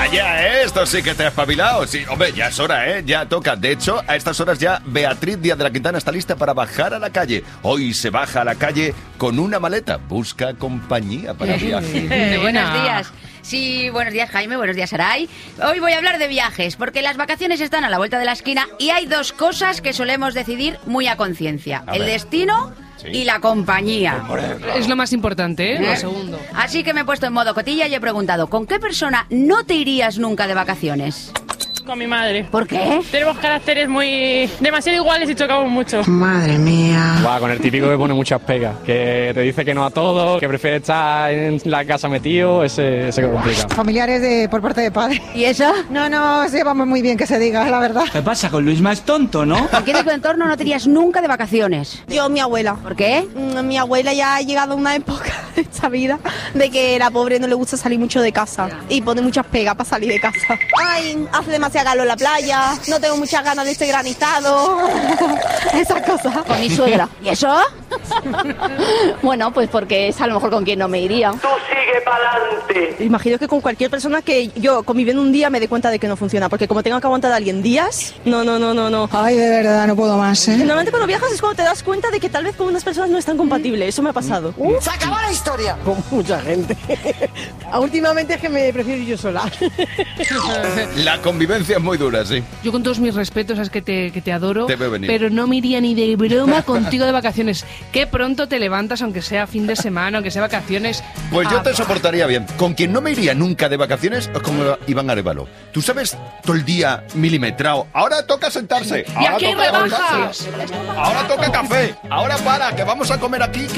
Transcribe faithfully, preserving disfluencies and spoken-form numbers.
Vaya, ¿eh? Esto sí que te has espabilado. Sí, hombre, ya es hora, ¿eh? Ya toca. De hecho, a estas horas ya Beatriz Díaz de la Quintana está lista para bajar a la calle. Hoy se baja a la calle con una maleta. Busca compañía para viaje. Eh, buenos días. Sí, buenos días, Jaime, buenos días, Saray. Hoy voy a hablar de viajes, porque las vacaciones están a la vuelta de la esquina y hay dos cosas que solemos decidir muy a conciencia. El ver. destino Sí. y la compañía. Es lo más importante, ¿eh? ¿Eh? Lo segundo. Así que me he puesto en modo cotilla y he preguntado, ¿con qué persona no te irías nunca de vacaciones? Con mi madre. ¿Por qué? Tenemos caracteres muy... demasiado iguales y chocamos mucho. Madre mía. Va, con el típico que pone muchas pegas, que te dice que no a todo, que prefiere estar en la casa metido, ese, ese que complica. Familiares de por parte de padre. ¿Y eso? No, no, se llevamos muy bien, que se diga, la verdad. ¿Qué pasa? Con Luisma es tonto, ¿no? ¿Por qué de tu entorno no te irías nunca de vacaciones? Yo, mi abuela. ¿Por qué? Mm, Mi abuela ya ha llegado a una época de esta vida de que la pobre no le gusta salir mucho de casa y pone muchas pegas para salir de casa. Ay, hace demasiado calor en la playa, no tengo muchas ganas de este granizado, esas cosas. Con mi suegra. ¿Y eso? Bueno, pues porque es a lo mejor con quien no me iría. Tú sigue pa'lante. Imagino que con cualquier persona que yo conviviendo un día me dé cuenta de que no funciona, porque como tengo que aguantar a alguien días, no, no, no, no, no. Ay, de verdad, no puedo más, ¿eh? Normalmente cuando viajas es cuando te das cuenta de que tal vez con unas personas no es tan compatible, eso me ha pasado. ¡Se acabó la historia! Con mucha gente. Últimamente es que me prefiero ir yo sola. La convivencia es muy dura, sí. Yo con todos mis respetos, es que te, que te adoro, Te veo venir. pero no me iría ni de broma contigo de vacaciones. Qué pronto te levantas, aunque sea fin de semana, aunque sea vacaciones. Pues yo Ah, te soportaría bien. Con quien no me iría nunca de vacaciones es como Iván Arévalo. Tú sabes, todo el día milimetrado. Ahora toca sentarse. Y Ahora aquí hay toca rebajas. levantarse. Ahora toca café. Ahora para, que vamos a comer aquí.